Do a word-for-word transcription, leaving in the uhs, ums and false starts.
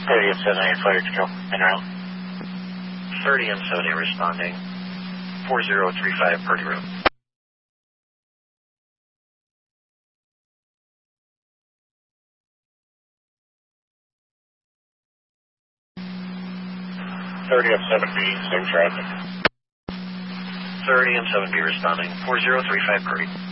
thirty and seventy, fire to kill, in route. thirty and seventy responding. four zero three five Purdy Road. thirty and seventy, same traffic. thirty and seventy responding. four zero three five Purdy.